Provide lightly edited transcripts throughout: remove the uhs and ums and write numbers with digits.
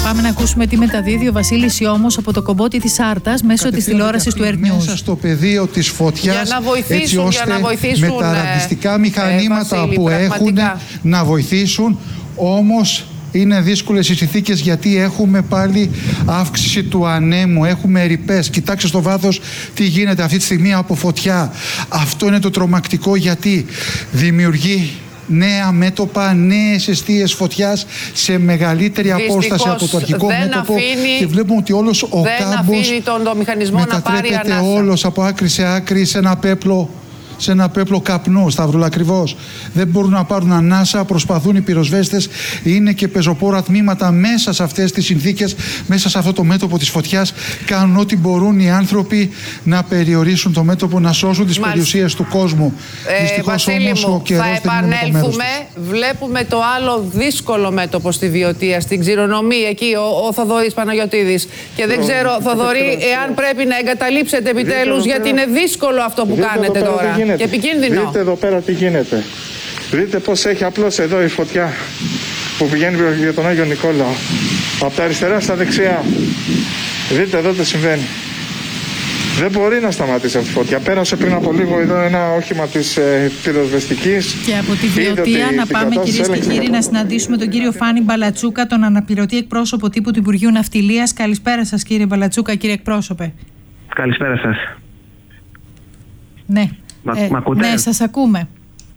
Πάμε να ακούσουμε τι μεταδίδει ο Βασίλης Ιώμος από το κομπότι της Άρτας μέσω της τηλεόρασης του Earth News. Μέσα στο πεδίο της φωτιάς, έτσι ώστε με τα ραντιστικά μηχανήματα Βασίλη, που έχουν να βοηθήσουν. Όμως είναι δύσκολες οι συνθήκες, γιατί έχουμε πάλι αύξηση του ανέμου, έχουμε ερειπές. Κοιτάξτε στο βάθος τι γίνεται αυτή τη στιγμή από φωτιά. Αυτό είναι το τρομακτικό, γιατί δημιουργεί νέα μέτωπα, νέες εστίες φωτιάς σε μεγαλύτερη απόσταση από το αρχικό μέτωπο, και βλέπουμε ότι όλος ο κάμπος μετατρέπεται όλος από άκρη σε άκρη σε ένα πέπλο καπνού, σταυρουλακριβώς. Δεν μπορούν να πάρουν ανάσα, προσπαθούν οι πυροσβέστες, είναι και πεζοπόρα τμήματα μέσα σε αυτές τις συνθήκες, μέσα σε αυτό το μέτωπο της φωτιάς. Κάνουν ό,τι μπορούν οι άνθρωποι να περιορίσουν το μέτωπο, να σώσουν τις περιουσίες του κόσμου. Δυστυχώς όμως ο καιρός δεν είναι με το μέρος τους. Βλέπουμε το άλλο δύσκολο μέτωπο στη Βιωτία, στην Ξηρονομή, εκεί ο Θοδωρής Παναγιωτίδης. Και δεν ξέρω, Θοδωρή, εάν πρέπει να εγκαταλείψετε επιτέλους, γιατί είναι δύσκολο αυτό που κάνετε τώρα. Και επικίνδυνο. Δείτε εδώ πέρα τι γίνεται. Δείτε πως έχει απλώς εδώ η φωτιά που πηγαίνει για τον Άγιο Νικόλαο. Από τα αριστερά στα δεξιά. Δείτε εδώ τι συμβαίνει. Δεν μπορεί να σταματήσει αυτή η φωτιά. Πέρασε πριν από λίγο εδώ ένα όχημα της πυροσβεστικής. Και από τη Βιωτία να πάμε, κυρίες και κύριοι, να συναντήσουμε τον κύριο Φάνη Μπαλατσούκα, τον αναπληρωτή εκπρόσωπο τύπου του Υπουργείου Ναυτιλίας. Καλησπέρα σας, κύριε Μπαλατσούκα, κύριε εκπρόσωπε. Καλησπέρα σας. Ναι. Ναι, σας ακούμε.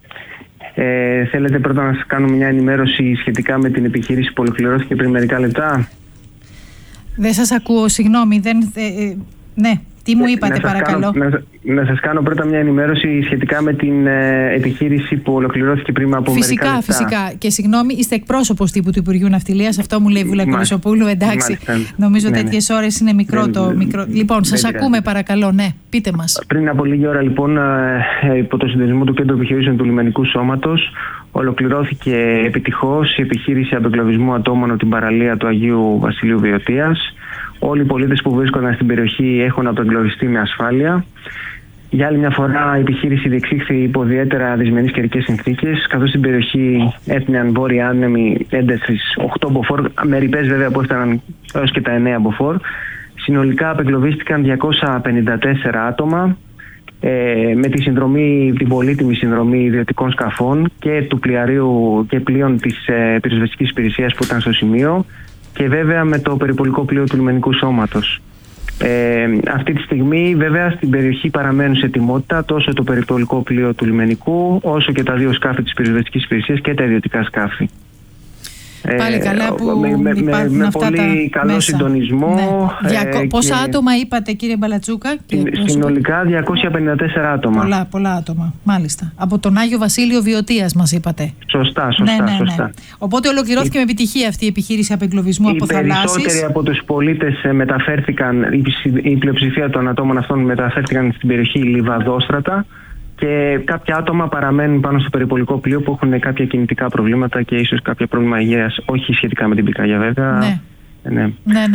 Θέλετε πρώτα να σας κάνω μια ενημέρωση σχετικά με την επιχείρηση που ολοκληρώθηκε πριν μερικά λεπτά? Δεν σας ακούω, συγγνώμη. Ναι, τι μου είπατε, παρακαλώ? Να σας κάνω πρώτα μια ενημέρωση σχετικά με την επιχείρηση που ολοκληρώθηκε πριν από μερικά λεπτά. Φυσικά. Και συγγνώμη, είστε εκπρόσωπος τύπου του Υπουργείου Ναυτιλίας, αυτό μου λέει η Βούλα Κολυσοπούλου. Εντάξει, νομίζω τέτοιες ώρες είναι μικρό το μικρό. Λοιπόν, σας ακούμε, παρακαλώ, ναι, πείτε μας. Πριν από λίγη ώρα, λοιπόν, υπό το συντονισμό του Κέντρου Επιχειρήσεων του Λιμενικού Σώματος, ολοκληρώθηκε επιτυχώς η επιχείρηση απεγκλωβισμού ατόμων από την παραλία του Αγίου Βασιλείου Βιωτίας. Όλοι οι πολίτες που βρίσκονταν στην περιοχή έχουν απεγκλωβιστεί με ασφάλεια. Για άλλη μια φορά, η επιχείρηση διεξήχθη υπό ιδιαίτερα δυσμενείς καιρικές συνθήκες, καθώς στην περιοχή έπνεαν βόρεια άνεμοι έντασης 8 μποφόρ, με ρηπές βέβαια που έφταναν έως και τα 9 μποφόρ. Συνολικά απεγκλωβίστηκαν 254 άτομα, με τη συνδρομή, την πολύτιμη συνδρομή ιδιωτικών σκαφών και του πλοιαρίου και πλοίων της πυροσβεστικής υπηρεσίας που ήταν στο σημείο, και βέβαια με το περιπολικό πλοίο του Λιμενικού Σώματος. Αυτή τη στιγμή βέβαια στην περιοχή παραμένουν σε ετοιμότητα τόσο το περιπολικό πλοίο του Λιμενικού, όσο και τα 2 σκάφη της πυροσβεστικής υπηρεσίας και τα ιδιωτικά σκάφη. Πάλι καλά που υπάρχουν με αυτά πολύ τα καλό μέσα. συντονισμό. Ναι. Πόσα άτομα είπατε, κύριε Μπαλατσούκα? Συνολικά 254 άτομα. Πολλά άτομα, μάλιστα. Από τον Άγιο Βασίλειο Βιωτίας μας είπατε. Σωστά. Ναι. Οπότε ολοκληρώθηκε με επιτυχία αυτή η επιχείρηση απεγκλωβισμού από θαλάσσης. Οι περισσότεροι από τους πολίτες μεταφέρθηκαν, η πλειοψηφία των ατόμων αυτών μεταφέρθηκαν στην περιοχή Λιβαδόστρατα, και κάποια άτομα παραμένουν πάνω στο περιπολικό πλοίο που έχουν κάποια κινητικά προβλήματα και ίσως κάποια πρόβλημα υγείας, όχι σχετικά με την πυρκαγιά βέβαια. Ναι.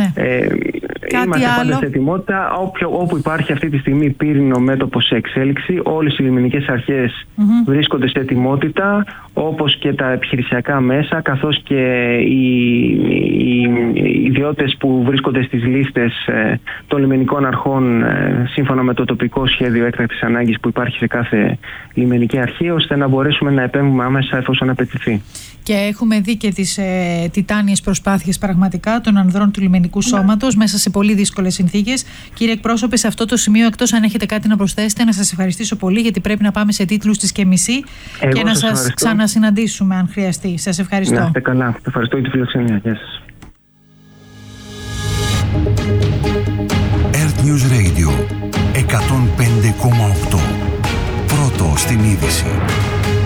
Είμαστε πάντα σε ετοιμότητα. Όπου υπάρχει αυτή τη στιγμή πύρινο μέτωπο σε εξέλιξη, όλες οι λιμενικές αρχές βρίσκονται σε ετοιμότητα, όπως και τα επιχειρησιακά μέσα, καθώς και οι ιδιώτες που βρίσκονται στις λίστες των λιμενικών αρχών σύμφωνα με το τοπικό σχέδιο έκτακτης ανάγκης που υπάρχει σε κάθε λιμενική αρχή, ώστε να μπορέσουμε να επέμβουμε άμεσα εφόσον απαιτηθεί. Και έχουμε δει και τις τιτάνιες προσπάθειες πραγματικά των ανδρών του Λιμενικού Σώματος μέσα σε πολύ δύσκολες συνθήκες. Κύριε εκπρόσωπε, σε αυτό το σημείο, εκτός αν έχετε κάτι να προσθέσετε, να σας ευχαριστήσω πολύ, γιατί πρέπει να πάμε σε τίτλους της και μισή και να σας ξανασυναντήσουμε αν χρειαστεί. Σας ευχαριστώ. Να είστε καλά. Ευχαριστώ για τη φιλοξενία. Γεια σας.